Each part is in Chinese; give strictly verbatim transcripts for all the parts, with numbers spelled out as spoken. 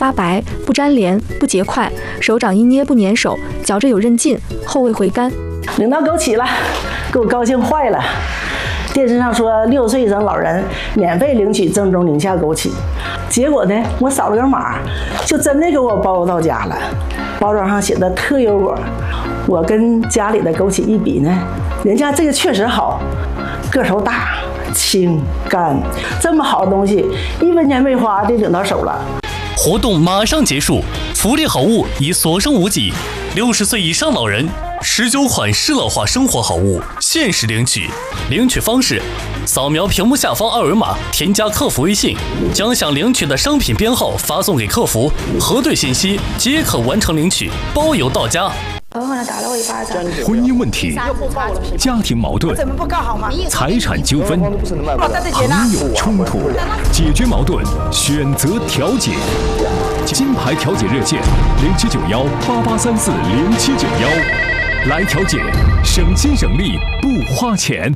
发白，不粘连，不结块，手掌一捏不粘手，嚼着有韧劲，后味回甘。 领到枸杞了，给我高兴坏了。电视上说六岁以上老人免费领取正宗宁夏枸杞，结果呢，我扫了个码，就真的给我包到家了。包装上写的特优果，我跟家里的枸杞一比呢，人家这个确实好，个头大、清干，这么好的东西，一分钱没花就领到手了。 活动马上结束，福利好物已所剩无几。六十岁以上老人十九款适老化生活好物限时领取，领取方式：扫描屏幕下方二维码，添加客服微信，将想领取的商品编号发送给客服，核对信息即可完成领取，包邮到家。 婚姻问题、家庭矛盾、财产纠纷、朋友冲突，解决矛盾，选择调解。金牌调解热线零七九幺八八三四零七九幺，来调解，省心省力不花钱。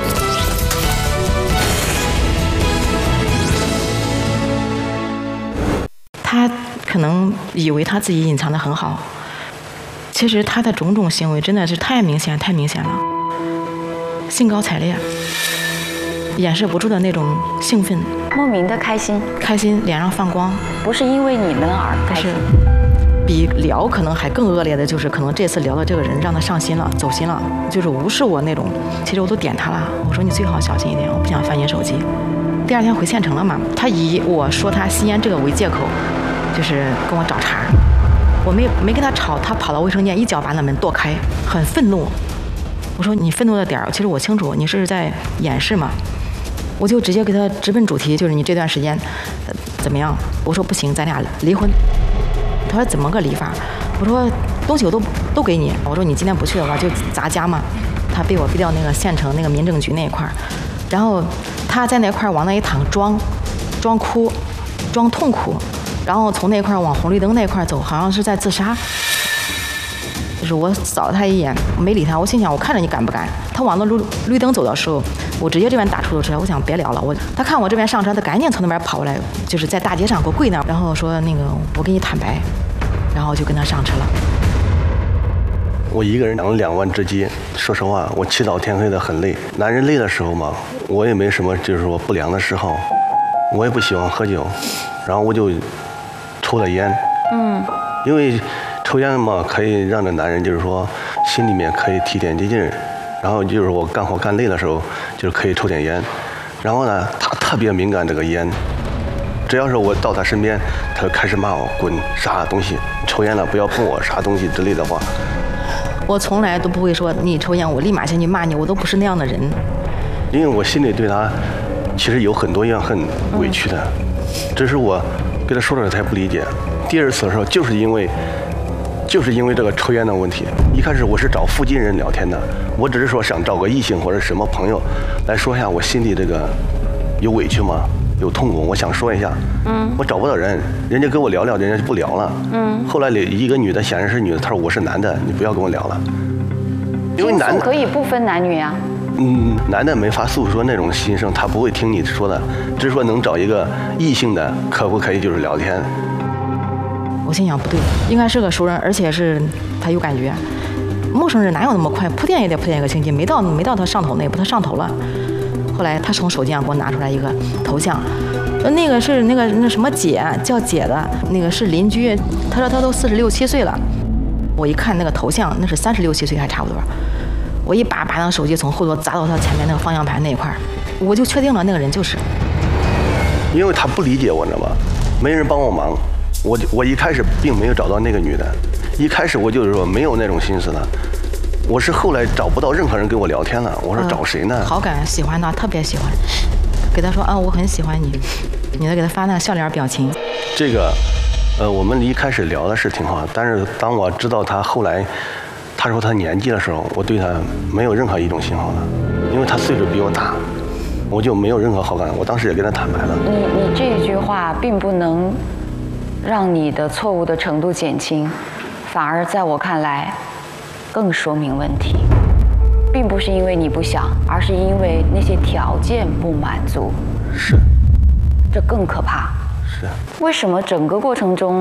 他可能以为他自己隐藏得很好。其实他的种种行为真的是太明显太明显了，兴高采烈，掩饰不住的那种兴奋， 莫名的开心， 开心脸上放光， 不是因为你们而开心。 比聊可能还更恶劣的就是，可能这次聊的这个人让他上心了，走心了，就是无视我那种。其实我都点他了，我说你最好小心一点，我不想翻你手机。第二天回县城了嘛，他以我说他吸烟这个为借口，就是跟我找茬。我没没跟他吵，他跑到卫生间，一脚把那门跺开，很愤怒。我说你愤怒的点儿，其实我清楚，你是在掩饰嘛。我就直接给他直奔主题，就是你这段时间、呃、怎么样？我说不行，咱俩离婚。他说怎么个离法？我说东西我都都给你。我说你今天不去的话就砸家嘛。他被我逼到那个县城那个民政局那一块儿，然后他在那块儿往那一躺装，装哭，装痛苦。然后从那块往红绿灯那块走，好像是在自杀。就是我扫了他一眼，没理他。我心想，我看着你敢不敢？他往那绿绿灯走的时候，我直接这边打出租车。我想别聊了，我他看我这边上车，他赶紧从那边跑过来，就是在大街上给我跪那，然后说那个我跟你坦白，然后就跟他上车了。 我一个人养了两万只鸡，说实话，我起早天黑的很累。男人累的时候嘛，我也没什么就是说不良的嗜好，我也不喜欢喝酒，然后我就抽了烟，嗯，因为抽烟嘛，可以让这男人就是说心里面可以提点劲儿，然后就是我干活干累的时候，就是可以抽点烟。然后呢，他特别敏感这个烟，只要是我到他身边，他就开始骂我滚啥东西，抽烟了不要碰我啥东西之类的话。 我从来都不会说你抽烟，我立马先去骂你，我都不是那样的人。 因为我心里对他其实有很多怨恨、委屈的，只是我跟他说的时候他也不理解。第二次的时候，就是因为，就是因为这个抽烟的问题。一开始我是找附近人聊天的，我只是说想找个异性或者什么朋友来说一下我心里这个有委屈吗？有痛苦，我想说一下。嗯。我找不到人，人家跟我聊聊，人家就不聊了。嗯。后来一个女的显然是女的，她说我是男的，你不要跟我聊了。因为男的可以不分男女啊。 嗯，男的没法诉说那种心声，他不会听你说的，只是说能找一个异性的，可不可以就是聊天？ 我心想不对，应该是个熟人，而且是他有感觉。陌生人哪有那么快？铺垫也得铺垫一个星期，没到没到他上头那步，他上头了。后来他从手机上给我拿出来一个头像，那个是那个那什么姐叫姐的，那个是邻居。他说他都四十六七岁了，我一看那个头像，那是三十六七岁还差不多。我一把把那个手机从后头砸到他前面那个方向盘那一块，我就确定了那个人就是。 因为他不理解我，你知道吗？没人帮我忙，我我一开始并没有找到那个女的，一开始我就是说没有那种心思的，我是后来找不到任何人跟我聊天了，我说找谁呢？ 呃、好感喜欢他，特别喜欢，给他说啊我很喜欢你，你再给他发那个笑脸表情。 这个，呃，我们一开始聊的是挺好，但是当我知道他后来。他说他年纪的时候，我对他没有任何一种信号了，因为他岁数比我大，我就没有任何好感。我当时也跟他坦白了。 你你这句话并不能让你的错误的程度减轻，反而在我看来更说明问题，并不是因为你不想，而是因为那些条件不满足。 是。 这更可怕。 是。 为什么整个过程中